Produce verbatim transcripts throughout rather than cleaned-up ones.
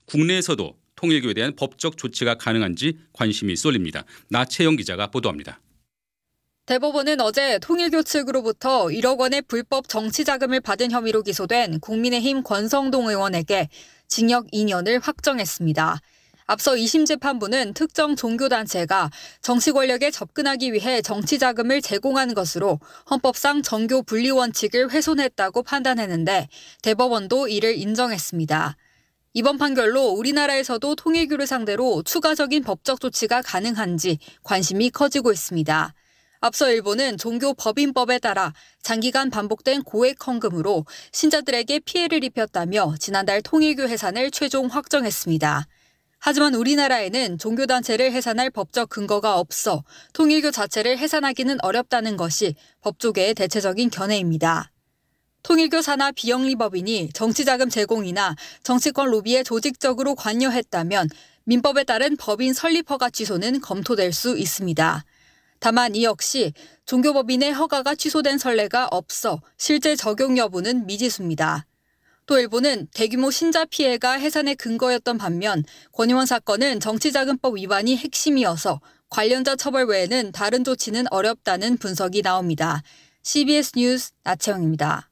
국내에서도 통일교에 대한 법적 조치가 가능한지 관심이 쏠립니다. 나채영 기자가 보도합니다. 대법원은 어제 통일교 측으로부터 일억 원의 불법 정치자금을 받은 혐의로 기소된 국민의힘 권성동 의원에게 징역 이 년을 확정했습니다. 앞서 이심 재판부는 특정 종교단체가 정치 권력에 접근하기 위해 정치자금을 제공한 것으로 헌법상 정교 분리 원칙을 훼손했다고 판단했는데 대법원도 이를 인정했습니다. 이번 판결로 우리나라에서도 통일교를 상대로 추가적인 법적 조치가 가능한지 관심이 커지고 있습니다. 앞서 일본은 종교법인법에 따라 장기간 반복된 고액 헌금으로 신자들에게 피해를 입혔다며 지난달 통일교 해산을 최종 확정했습니다. 하지만 우리나라에는 종교단체를 해산할 법적 근거가 없어 통일교 자체를 해산하기는 어렵다는 것이 법조계의 대체적인 견해입니다. 통일교 산하 비영리법인이 정치자금 제공이나 정치권 로비에 조직적으로 관여했다면 민법에 따른 법인 설립 허가 취소는 검토될 수 있습니다. 다만 이 역시 종교법인의 허가가 취소된 선례가 없어 실제 적용 여부는 미지수입니다. 또 일본은 대규모 신자 피해가 해산의 근거였던 반면 권 의원 사건은 정치자금법 위반이 핵심이어서 관련자 처벌 외에는 다른 조치는 어렵다는 분석이 나옵니다. 씨비에스 뉴스 나채영입니다.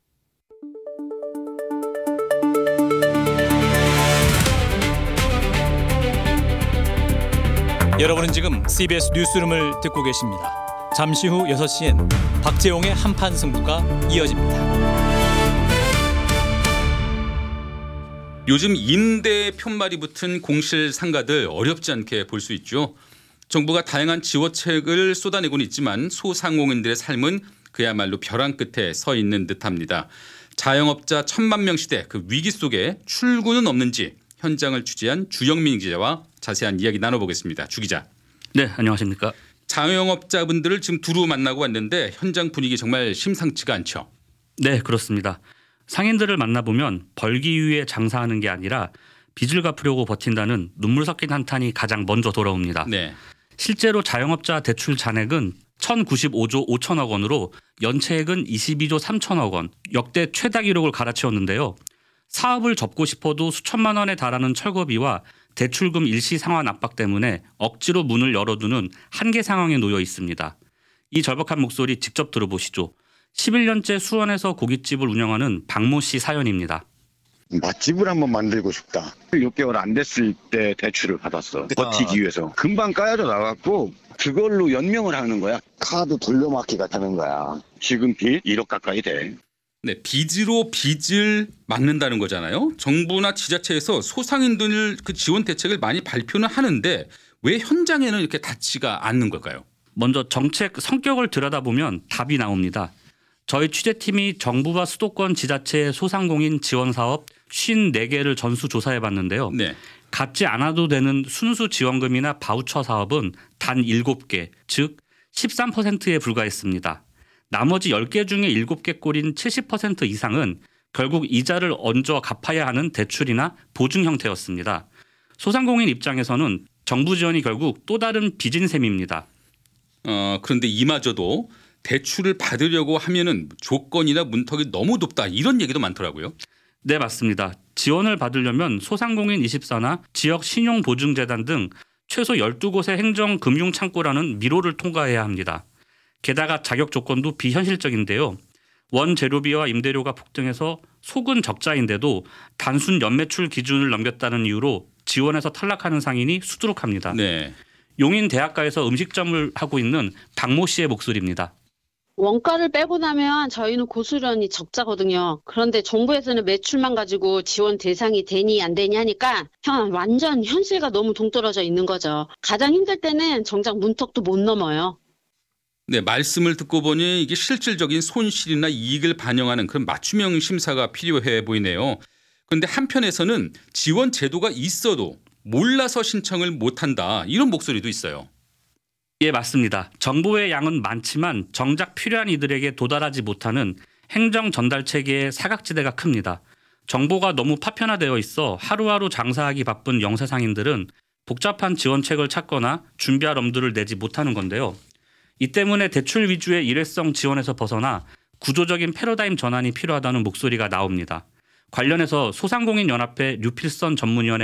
여러분은 지금 씨비에스 뉴스룸을 듣고 계십니다. 잠시 후 여섯 시엔 박재홍의 한판 승부가 이어집니다. 요즘 임대 편말이 붙은 공실 상가들 어렵지 않게 볼 수 있죠. 정부가 다양한 지원책을 쏟아내고는 있지만 소상공인들의 삶은 그야말로 벼랑 끝에 서 있는 듯합니다. 자영업자 천만 명 시대 그 위기 속에 출구는 없는지 현장을 취재한 주영민 기자와 자세한 이야기 나눠보겠습니다. 주 기자. 네, 안녕하십니까. 자영업자분들을 지금 두루 만나고 왔는데 현장 분위기 정말 심상치가 않죠. 네, 그렇습니다. 상인들을 만나보면 벌기 위해 장사하는 게 아니라 빚을 갚으려고 버틴다는 눈물 섞인 한탄이 가장 먼저 돌아옵니다. 네. 실제로 자영업자 대출 잔액은 천구십오조 오천억 원으로 연체액은 이십이조 삼천억 원, 역대 최다 기록을 갈아치웠는데요. 사업을 접고 싶어도 수천만 원에 달하는 철거비와 대출금 일시 상환 압박 때문에 억지로 문을 열어두는 한계 상황에 놓여 있습니다. 이 절박한 목소리 직접 들어보시죠. 십일 년째 수원에서 고깃집을 운영하는 박모 씨 사연입니다. 맛집을 한번 만들고 싶다. 육 개월 안 됐을 때 대출을 받았어. 버티기 위해서. 금방 까여져 나갔고 그걸로 연명을 하는 거야. 카드 돌려막기가 되는 거야. 지금 빚 일억 가까이 돼. 네, 빚으로 빚을 막는다는 거잖아요. 정부나 지자체에서 소상인들 그 지원 대책을 많이 발표는 하는데 왜 현장에는 이렇게 닿지가 않는 걸까요? 먼저 정책 성격을 들여다보면 답이 나옵니다. 저희 취재팀이 정부와 수도권 지자체의 소상공인 지원 사업 오십사 개를 전수 조사해 봤는데요. 네. 갚지 않아도 되는 순수 지원금이나 바우처 사업은 단 일곱 개, 즉 십삼 퍼센트에 불과했습니다. 나머지 열 개 중에 일곱 개 꼴인 칠십 퍼센트 이상은 결국 이자를 얹어 갚아야 하는 대출이나 보증 형태였습니다. 소상공인 입장에서는 정부 지원이 결국 또 다른 빚인 셈입니다. 어, 그런데 이마저도 대출을 받으려고 하면은 조건이나 문턱이 너무 높다 이런 얘기도 많더라고요. 네, 맞습니다. 지원을 받으려면 소상공인 이십사나 지역신용보증재단 등 최소 열두 곳의 행정금융창구라는 미로를 통과해야 합니다. 게다가 자격 조건도 비현실적인데요. 원재료비와 임대료가 폭등해서 속은 적자인데도 단순 연매출 기준을 넘겼다는 이유로 지원에서 탈락하는 상인이 수두룩합니다. 네. 용인 대학가에서 음식점을 하고 있는 박모 씨의 목소리입니다. 원가를 빼고 나면 저희는 고스란히 적자거든요. 그런데 정부에서는 매출만 가지고 지원 대상이 되니 안 되니 하니까 현, 완전 현실과 너무 동떨어져 있는 거죠. 가장 힘들 때는 정작 문턱도 못 넘어요. 네, 말씀을 듣고 보니 이게 실질적인 손실이나 이익을 반영하는 그런 맞춤형 심사가 필요해 보이네요. 그런데 한편에서는 지원 제도가 있어도 몰라서 신청을 못한다 이런 목소리도 있어요. 예, 맞습니다. 정보의 양은 많지만 정작 필요한 이들에게 도달하지 못하는 행정 전달 체계의 사각지대가 큽니다. 정보가 너무 파편화되어 있어 하루하루 장사하기 바쁜 영세상인들은 복잡한 지원책을 찾거나 준비할 엄두를 내지 못하는 건데요. 이 때문에 대출 위주의 일회성 지원에서 벗어나 구조적인 패러다임 전환이 필요하다는 목소리가 나옵니다. 관련해서 소상공인연합회 류필선 전문위원회